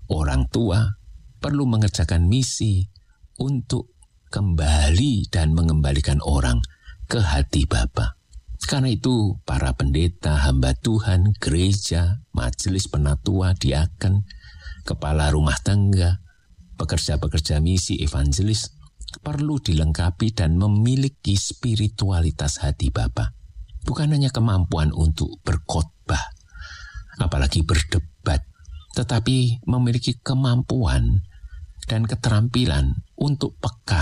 Orang tua perlu mengerjakan misi untuk kembali dan mengembalikan orang ke hati Bapa. Karena itu para pendeta, hamba Tuhan, gereja, majelis penatua, diaken, kepala rumah tangga, pekerja-pekerja misi, evangelis perlu dilengkapi dan memiliki spiritualitas hati Bapa. Bukan hanya kemampuan untuk berkhotbah, apalagi berdebat, tetapi memiliki kemampuan dan keterampilan untuk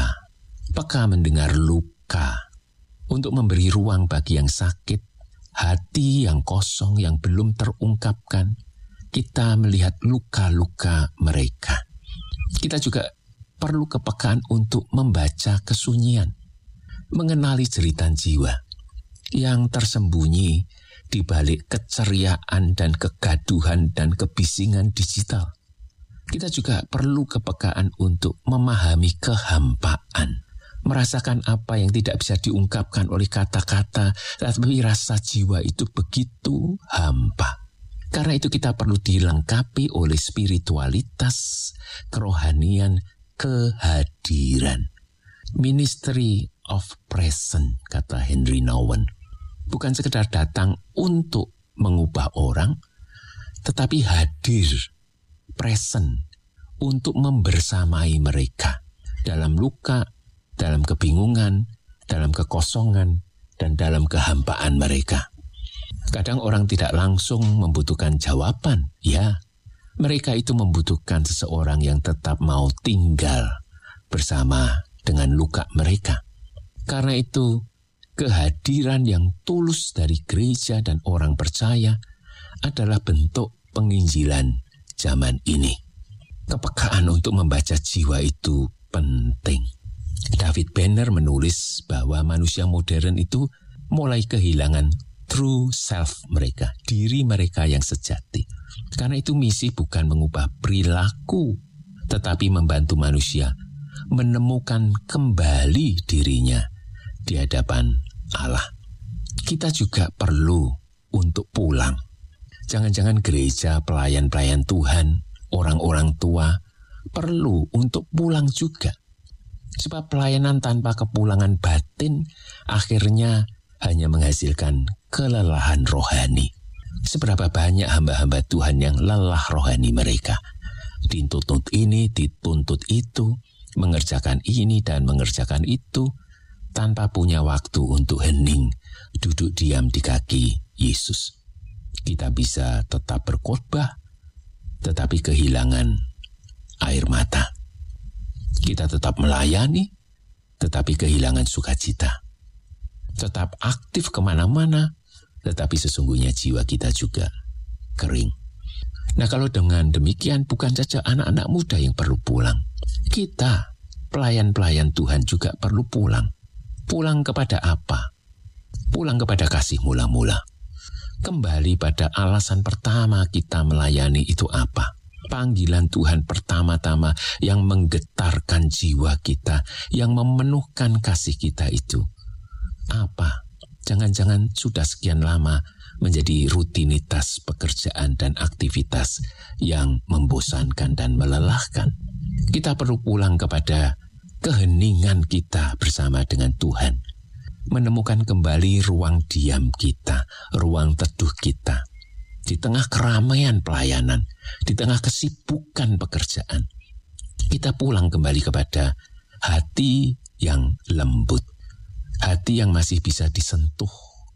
peka mendengar luka, untuk memberi ruang bagi yang sakit, hati yang kosong yang belum terungkapkan. Kita melihat luka-luka mereka. Kita juga perlu kepekaan untuk membaca kesunyian, mengenali jeritan jiwa yang tersembunyi di balik keceriaan dan kegaduhan dan kebisingan digital. Kita juga perlu kepekaan untuk memahami kehampaan, merasakan apa yang tidak bisa diungkapkan oleh kata-kata, tapi rasa jiwa itu begitu hampa. Karena itu kita perlu dilengkapi oleh spiritualitas, kerohanian, kehadiran. Ministry of presence, kata Henry Nouwen. Bukan sekedar datang untuk mengubah orang, tetapi hadir, present, untuk membersamai mereka dalam luka, dalam kebingungan, dalam kekosongan, dan dalam kehampaan mereka. Kadang orang tidak langsung membutuhkan jawaban, ya. Mereka itu membutuhkan seseorang yang tetap mau tinggal bersama dengan luka mereka. Karena itu, kehadiran yang tulus dari gereja dan orang percaya adalah bentuk penginjilan zaman ini. Kepekaan untuk membaca jiwa itu penting. David Banner menulis bahwa manusia modern itu mulai kehilangan true self mereka, diri mereka yang sejati. Karena itu misi bukan mengubah perilaku, tetapi membantu manusia menemukan kembali dirinya di hadapan Allah. Kita juga perlu untuk pulang. Jangan-jangan gereja, pelayan-pelayan Tuhan, orang-orang tua perlu untuk pulang juga. Sebab pelayanan tanpa kepulangan batin akhirnya hanya menghasilkan kelelahan rohani. Seberapa banyak hamba-hamba Tuhan yang lelah rohani mereka. Dituntut ini, dituntut itu, mengerjakan ini dan mengerjakan itu, tanpa punya waktu untuk hening, duduk diam di kaki Yesus. Kita bisa tetap berkhotbah, tetapi kehilangan air mata. Kita tetap melayani, tetapi kehilangan sukacita. Tetap aktif kemana-mana, tetapi sesungguhnya jiwa kita juga kering. Nah, kalau dengan demikian bukan saja anak-anak muda yang perlu pulang. Kita, pelayan-pelayan Tuhan juga perlu pulang. Pulang kepada apa? Pulang kepada kasih mula-mula. Kembali pada alasan pertama kita melayani itu apa? Panggilan Tuhan pertama-tama yang menggetarkan jiwa kita, yang memenuhkan kasih kita itu apa? Jangan-jangan sudah sekian lama menjadi rutinitas pekerjaan dan aktivitas yang membosankan dan melelahkan. Kita perlu pulang kepada keheningan kita bersama dengan Tuhan. Menemukan kembali ruang diam kita, ruang teduh kita. Di tengah keramaian pelayanan, di tengah kesibukan pekerjaan, kita pulang kembali kepada hati yang lembut, hati yang masih bisa disentuh,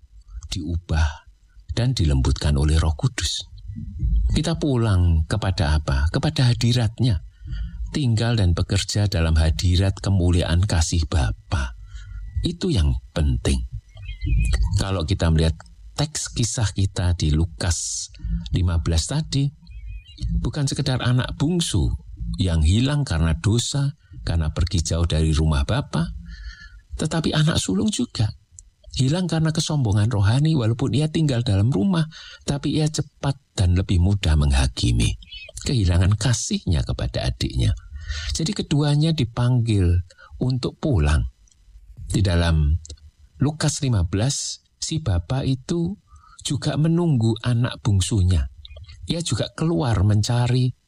diubah, dan dilembutkan oleh Roh Kudus. Kita pulang kepada apa? Kepada hadirat-Nya. Tinggal dan bekerja dalam hadirat kemuliaan kasih Bapa. Itu yang penting. Kalau kita melihat teks kisah kita di Lukas 15 tadi, bukan sekedar anak bungsu yang hilang karena dosa, karena pergi jauh dari rumah Bapa, tetapi anak sulung juga hilang karena kesombongan rohani. Walaupun ia tinggal dalam rumah, tapi ia cepat dan lebih mudah menghakimi, kehilangan kasihnya kepada adiknya. Jadi keduanya dipanggil untuk pulang. Di dalam Lukas 15, si bapak itu juga menunggu anak bungsunya. Ia juga keluar mencari